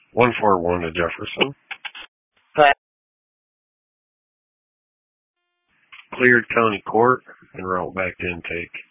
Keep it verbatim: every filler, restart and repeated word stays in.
one four one to Jefferson. Hi. Cleared county court and route back to intake.